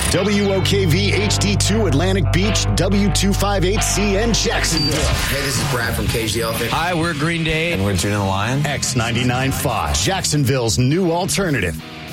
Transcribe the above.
WOKV HD2 Atlantic Beach, W258CN Jacksonville. Hey, this is Brad from Cage the Elephant. Hi, we're Green Day. And we're Juno the Lion. X99.5, Jacksonville's new alternative.